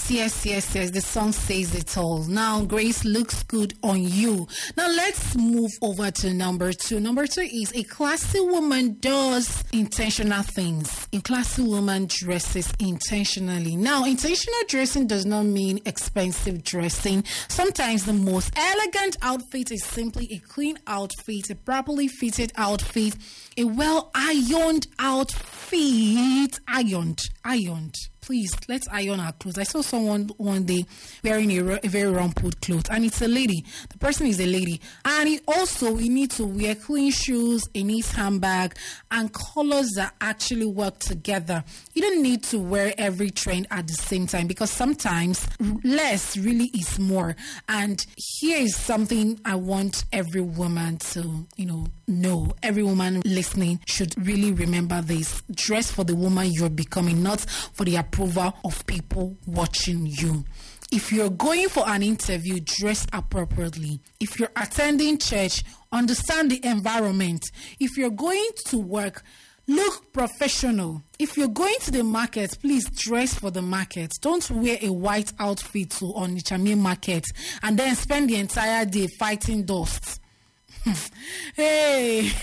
Yes. The song says it all. Now, Grace looks good on you. Now, let's move over to number 2. Number 2 is a classy woman does intentional things. A classy woman dresses intentionally. Now, intentional dressing does not mean expensive dressing. Sometimes the most elegant outfit is simply a clean outfit, a properly fitted outfit, a well-ironed outfit. Ironed. Please, let's iron our clothes. I saw someone one day wearing a very rumpled clothes, and it's a lady. The person is a lady. And we need to wear clean shoes, a neat handbag, and colors that actually work together. You don't need to wear every trend at the same time, because sometimes less really is more. And here is something I want every woman to, know. Every woman listening should really remember this. Dress for the woman you're becoming, not for the approval of people watching you. If you're going for an interview, dress appropriately. If you're attending church, understand the environment. If you're going to work, look professional. If you're going to the market, please dress for the market. Don't wear a white outfit to Onitsha market and then spend the entire day fighting dust. Hey.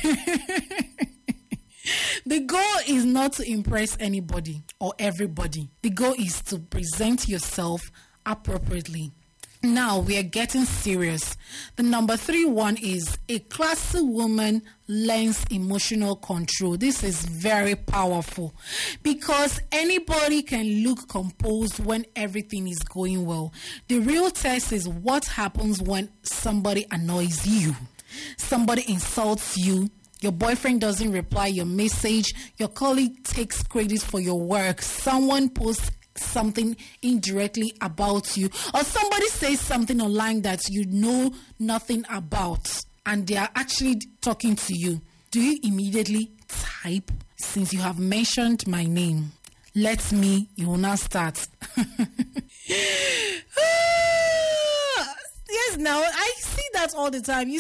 The goal is not to impress anybody or everybody. The goal is to present yourself appropriately. Now we are getting serious. The number 3 one is a classy woman learns emotional control. This is very powerful because anybody can look composed when everything is going well. The real test is what happens when somebody annoys you, somebody insults you, your boyfriend doesn't reply your message, your colleague takes credit for your work, someone posts something indirectly about you, or somebody says something online that you know nothing about and they are actually talking to you. Do you immediately type, since you have mentioned my name, let me, you will now start. Yes, now I see that all the time. You